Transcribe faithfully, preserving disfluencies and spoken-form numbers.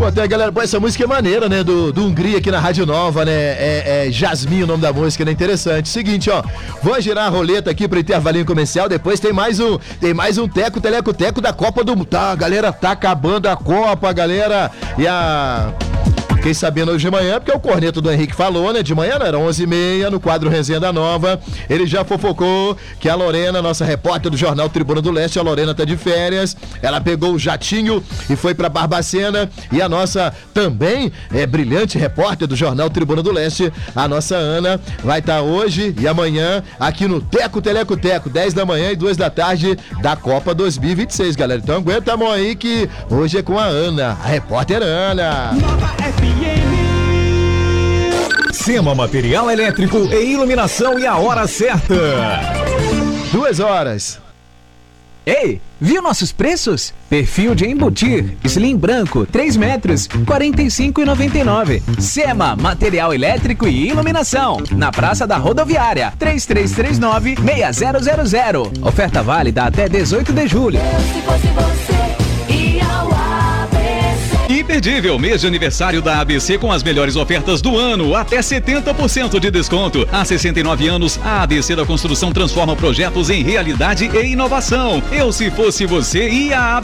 tem a galera, pô, essa música é maneira, né? Do, do Hungria aqui na Rádio Nova, né? É, é Jasmine o nome da música, né? Interessante. Seguinte, ó, vou girar a roleta aqui pro intervalinho comercial, depois tem mais um, tem mais um teco, teleco, teco da Copa do Mundo. Tá, galera, tá acabando a Copa, galera. E a... Fiquei sabendo hoje de manhã, porque o corneto do Henrique falou, né? De manhã, não, era onze e meia, no quadro Resenha da Nova. Ele já fofocou que a Lorena, nossa repórter do jornal Tribuna do Leste, a Lorena tá de férias. Ela pegou o jatinho e foi pra Barbacena. E a nossa também é brilhante repórter do jornal Tribuna do Leste, a nossa Ana, vai estar tá hoje e amanhã aqui no Teco Teleco Teco, dez da manhã e duas da tarde da Copa dois mil e vinte e seis, galera. Então aguenta a mão aí que hoje é com a Ana, a repórter Ana. Nova F M. Sema Material Elétrico e Iluminação e a hora certa. Duas horas. Ei, viu nossos preços? Perfil de embutir, slim branco, três metros, quarenta e cinco reais e noventa e nove centavos. Sema Material Elétrico e Iluminação, na Praça da Rodoviária, três três três nove, seis zero zero zero. Oferta válida até dezoito de julho. Se fosse você, ia ao A B C. Imperdível mês de aniversário da A B C com as melhores ofertas do ano, até setenta por cento de desconto. Há sessenta e nove anos, a A B C da Construção transforma projetos em realidade e inovação. Eu, se fosse você, ia a